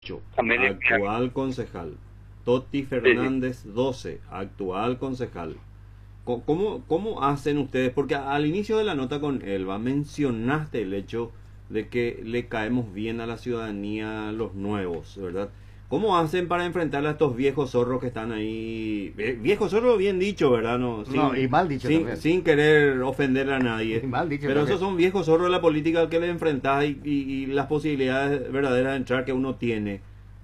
actual concejal. Toti Fernández 12, actual concejal. ¿Cómo hacen ustedes? Porque al inicio de la nota con Elba mencionaste el hecho de que le caemos bien a la ciudadanía los nuevos, ¿verdad? ¿Cómo hacen para enfrentar a estos viejos zorros que están ahí? Viejos zorros bien dicho, ¿verdad? No, y mal dicho también. Sin querer ofender a nadie. Y mal dicho pero también. esos son viejos zorros de la política al que le enfrentás y las posibilidades verdaderas de entrar que uno tiene.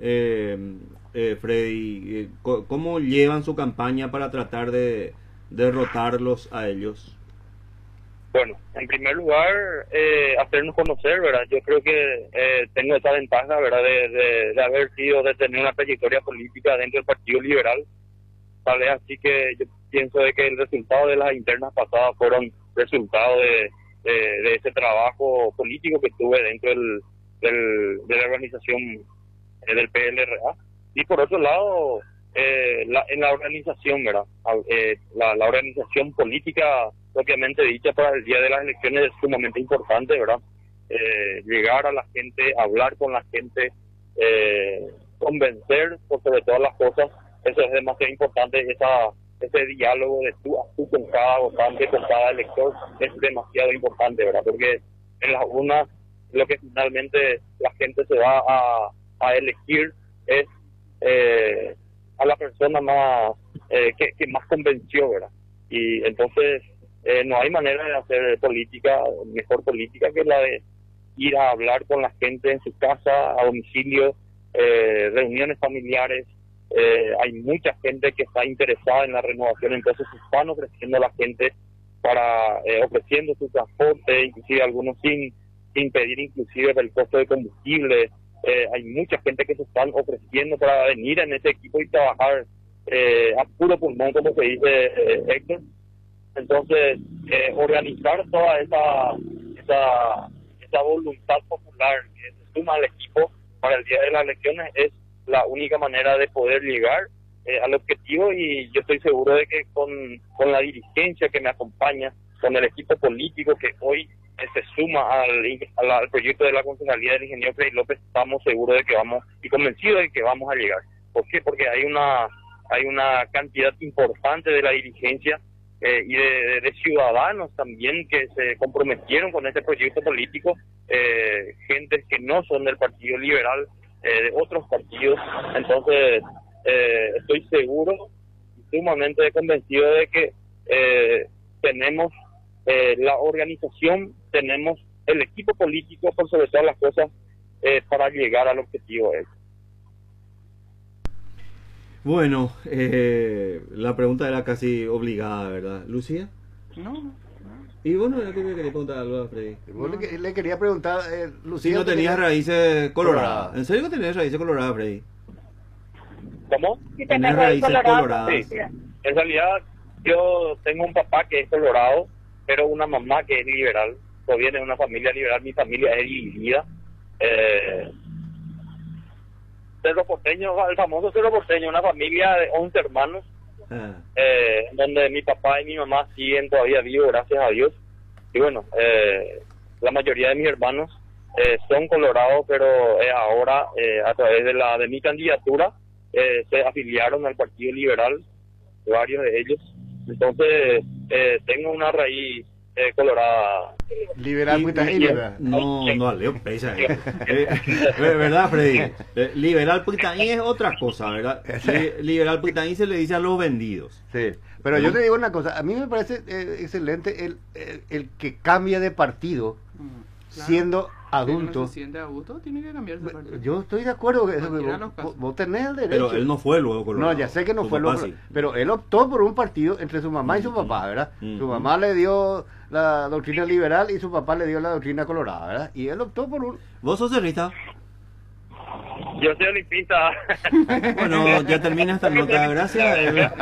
Freddy, ¿cómo llevan su campaña para tratar de derrotarlos a ellos? Bueno, en primer lugar, hacernos conocer, ¿verdad? Yo creo que tengo esa ventaja, ¿verdad? De haber sido, de tener una trayectoria política dentro del Partido Liberal. Tal vez así que yo pienso de que el resultado de las internas pasadas fueron resultado de ese trabajo político que tuve dentro de la organización del PLRA. Y por otro lado, en la organización, ¿verdad? La organización política propiamente dicha para el día de las elecciones es sumamente importante, ¿verdad? Llegar a la gente, hablar con la gente, convencer por sobre todas las cosas, eso es demasiado importante, ese diálogo de tú a tú con cada votante, con cada elector, es demasiado importante, ¿verdad? Porque en las urnas lo que finalmente la gente se va a elegir es a la persona más que más convenció, ¿verdad? Y entonces no hay manera de hacer política, mejor política que la de ir a hablar con la gente en su casa, a domicilio, reuniones familiares. Hay mucha gente que está interesada en la renovación, entonces se están ofreciendo a la gente para ofreciendo su transporte, inclusive algunos sin pedir inclusive del costo de combustible. Hay mucha gente que se están ofreciendo para venir en ese equipo y trabajar a puro pulmón, como se dice, Héctor. Entonces, organizar toda esa voluntad popular que se suma al equipo para el día de las elecciones es la única manera de poder llegar al objetivo, y yo estoy seguro de que con la dirigencia que me acompaña, con el equipo político que hoy se suma al proyecto de la concejalía del ingeniero Freddy López, estamos seguros de que vamos, y convencidos de que vamos a llegar. ¿Por qué? Porque hay una cantidad importante de la dirigencia y de ciudadanos también que se comprometieron con este proyecto político, gentes que no son del Partido Liberal, de otros partidos. Entonces estoy seguro y sumamente convencido de que tenemos la organización, tenemos el equipo político por sobre todas las cosas para llegar al objetivo ese. Bueno, la pregunta era casi obligada, ¿verdad? ¿Lucía? No. Y bueno, era que me quería preguntar algo a Freddy. Le quería preguntar, Lucía. Si no tenías raíces coloradas. ¿En serio que tenías raíces coloradas, Freddy? ¿Cómo? ¿Tenés raíces coloradas? Sí. En realidad, yo tengo un papá que es colorado, pero una mamá que es liberal. Proviene de una familia liberal, mi familia es dividida. Cerro Porteño, el famoso Cerro Porteño, una familia de 11 hermanos, donde mi papá y mi mamá siguen todavía vivos, gracias a Dios. Y bueno, la mayoría de mis hermanos son colorados, pero ahora a través de mi candidatura se afiliaron al Partido Liberal, varios de ellos. Entonces tengo una raíz colorada. Liberal Pitaín, ¿verdad? No, Leo Pesa. ¿Verdad, Freddy? Liberal Pitaín es otra cosa, ¿verdad? Liberal Pitaín se le dice a los vendidos. Sí, pero yo te digo una cosa, a mí me parece excelente el que cambia de partido, claro, siendo adulto. Si no se siente a gusto, tiene que cambiarse de partido. Yo estoy de acuerdo que vos tenés el derecho. Pero él no fue luego colorado. No, ya sé que no su fue luego, sí. Pero él optó por un partido entre su mamá y su papá, ¿verdad? Su mamá le dio la doctrina liberal y su papá le dio la doctrina colorada, ¿verdad? Y él optó por un... ¿Vos sos cerrista? Yo soy olimpista. Bueno, ya termina esta nota, gracias.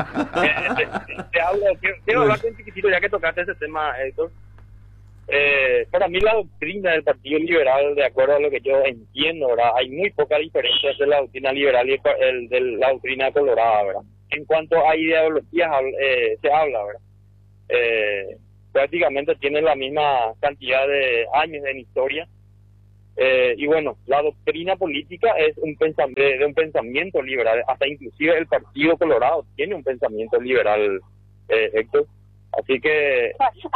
Quiero hablarte un chiquitito ya que tocaste ese tema, Héctor. Para mí la doctrina del Partido Liberal, de acuerdo a lo que yo entiendo, ¿verdad? Hay muy poca diferencia entre la doctrina liberal y la doctrina colorada, ¿verdad? En cuanto a ideologías se habla, ¿verdad? Prácticamente tienen la misma cantidad de años en historia. Y bueno, la doctrina política es de un pensamiento liberal, hasta inclusive el Partido Colorado tiene un pensamiento liberal, Héctor. Así que...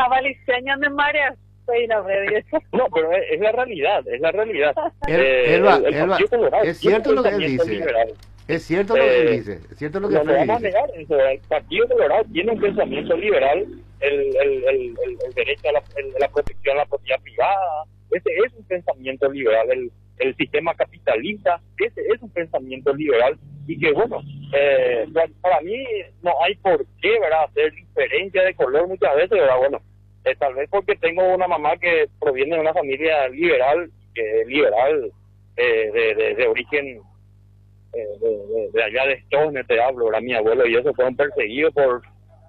No, pero es la realidad, es la realidad. Elba, Partido Colorado es cierto lo que él pensamiento dice. liberal. Es cierto lo que él dice. Es cierto lo que No Freddy vamos a dice. negar eso. El Partido Colorado tiene un pensamiento liberal, el derecho a la protección a la propiedad privada, ese es un pensamiento liberal, el sistema capitalista, ese es un pensamiento liberal, y que bueno, para mí no hay por qué, ¿verdad?, hacer diferencia de color muchas veces, ¿verdad? Bueno, tal vez porque tengo una mamá que proviene de una familia liberal, que es liberal, de origen de allá de Stone, te hablo, ¿verdad? Mi abuelo y eso fueron perseguidos por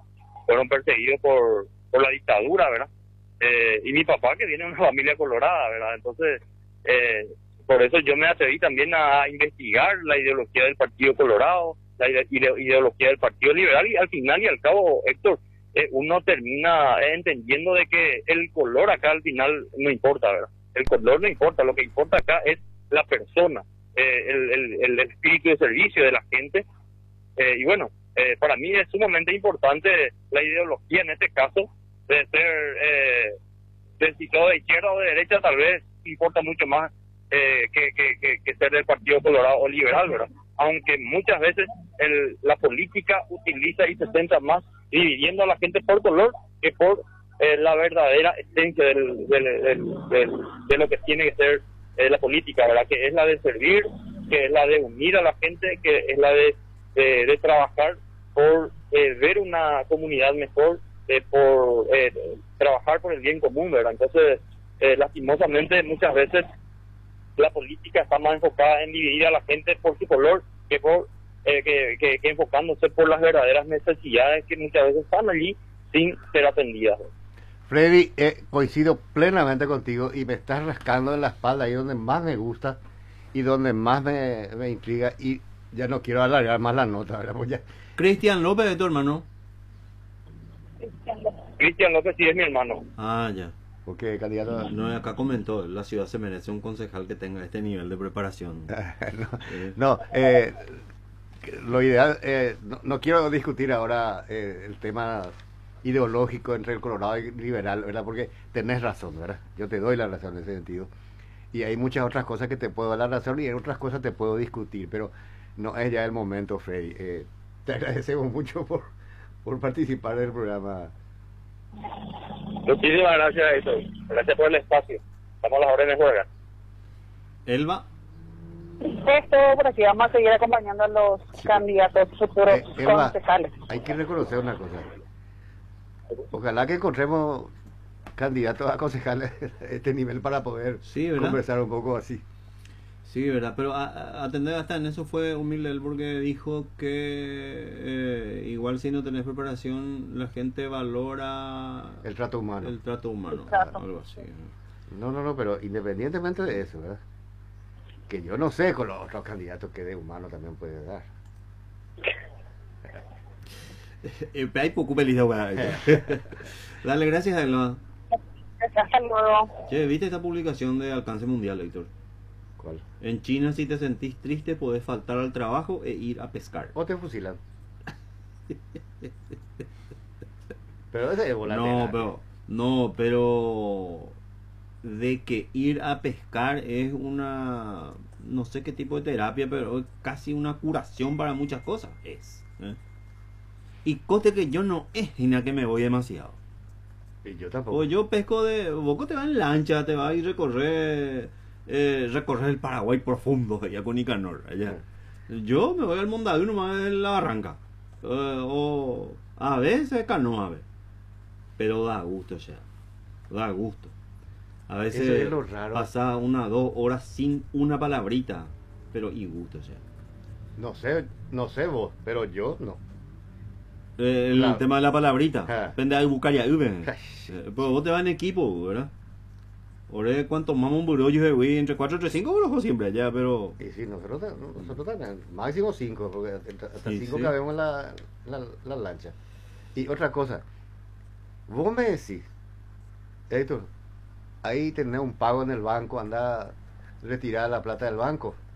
la dictadura, ¿verdad? Y mi papá, que viene de una familia colorada, ¿verdad? Entonces, por eso yo me atreví también a investigar la ideología del Partido Colorado, la ideología del Partido Liberal, y al final y al cabo, Héctor, uno termina entendiendo de que el color acá al final no importa, ¿verdad? El color no importa, lo que importa acá es la persona, el espíritu de servicio de la gente. Y bueno, para mí es sumamente importante la ideología en este caso, de ser de si todo de izquierda o de derecha, tal vez importa mucho más que ser del Partido Colorado o liberal, ¿verdad? Aunque muchas veces la política utiliza y se centra más dividiendo a la gente por color que por la verdadera esencia de lo que tiene que ser la política, ¿verdad? Que es la de servir, que es la de unir a la gente, que es la de trabajar por ver una comunidad mejor, por trabajar por el bien común, ¿verdad? Entonces, lastimosamente, muchas veces la política está más enfocada en dividir a la gente por su color que por que enfocándose por las verdaderas necesidades que muchas veces están allí sin ser atendidas. Freddy, coincido plenamente contigo y me estás rascando en la espalda ahí donde más me gusta y donde más me intriga, y ya no quiero alargar más la nota, ¿verdad? Pues ya... Cristian López es tu hermano. Cristian López sí es mi hermano. Ah, ya. Porque candidato... No, acá comentó, la ciudad se merece un concejal que tenga este nivel de preparación. Lo ideal, no quiero discutir ahora el tema ideológico entre el Colorado y el liberal, ¿verdad? Porque tenés razón, ¿verdad? Yo te doy la razón en ese sentido. Y hay muchas otras cosas que te puedo dar la razón y hay otras cosas te puedo discutir, pero no es ya el momento, Freddy. Te agradecemos mucho por participar del programa. Muchísimas gracias a eso. Gracias por el espacio. Estamos a las órdenes de juega. Elba. Es todo por aquí. Vamos a seguir acompañando a los candidatos futuros Elba, concejales. hay que reconocer una cosa. Ojalá que encontremos candidatos a concejales a este nivel para poder conversar un poco así. Sí, verdad, pero atender hasta en eso fue humilde él, porque dijo que igual si no tenés preparación, la gente valora el trato humano. El trato humano, algo así. No, pero independientemente de eso, ¿verdad? Que yo no sé con los otros candidatos que de humano también puede dar. Hay poco feliz. Dale, gracias a él. Hasta luego. Che, ¿viste esta publicación de alcance mundial, Héctor? ¿Cuál? En China, si te sentís triste, podés faltar al trabajo e ir a pescar. O te fusilan. Pero ese es volar. No, pero de que ir a pescar es una, no sé qué tipo de terapia, pero es casi una curación para muchas cosas. Y coste que yo no es Gina que me voy demasiado. Y yo tampoco. O yo pesco vos te vas en lancha, te vas y recorrer el Paraguay profundo allá con Nicanor allá. Yo me voy al Mondadú nomás en la barranca, o a veces canoa, pero da gusto, da gusto. A veces eso es lo raro. Pasa 1 o 2 horas sin una palabrita, pero y gusto, No sé vos, pero yo no. El tema de la palabrita, depende de buscar ya, pero vos te vas en equipo, ¿verdad? Ahora cuánto tomamos un burollo de Wii entre 4 y 5 brojos siempre allá, pero... Y sí, nosotros también, máximo 5, porque hasta 5 sí. cabemos la lancha. Y otra cosa, vos me decís, Héctor, ahí tenés un pago en el banco, anda retirar la plata del banco.